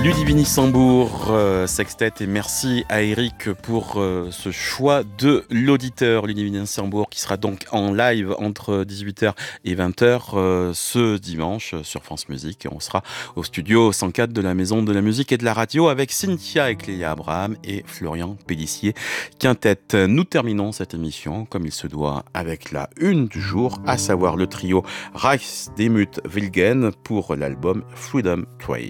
Ludivine Sambour, sextet, et merci à Eric pour ce choix de l'auditeur. Ludivine Sambour qui sera donc en live entre 18h et 20h ce dimanche sur France Musique. On sera au studio 104 de la Maison de la Musique et de la Radio avec Cynthia et Clélia Abraham et Florian Pélissier Quintet. Nous terminons cette émission comme il se doit avec la une du jour, à savoir le trio Reichsdemut Wilgen pour l'album Freedom Train.